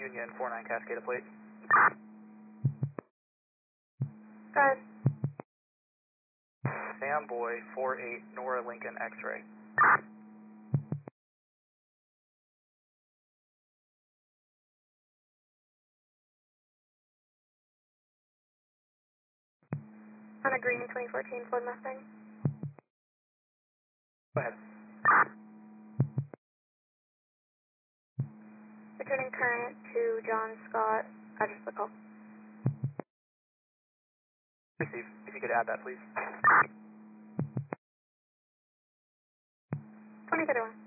Union 49 Cascade plate. Guys. Sam Boy 48 Nora Lincoln X-ray. On a green 2014 Ford Mustang. Go ahead. Returning current to John Scott. Address the call. Receive. If you could add that, please. 2031.